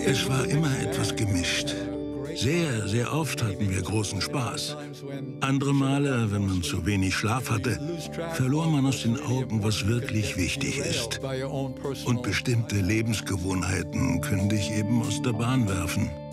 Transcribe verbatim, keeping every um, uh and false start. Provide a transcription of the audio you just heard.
Es war immer etwas gemischt. Sehr, sehr oft hatten wir großen Spaß. Andere Male, wenn man zu wenig Schlaf hatte, verlor man aus den Augen, was wirklich wichtig ist. Und bestimmte Lebensgewohnheiten können dich eben aus der Bahn werfen.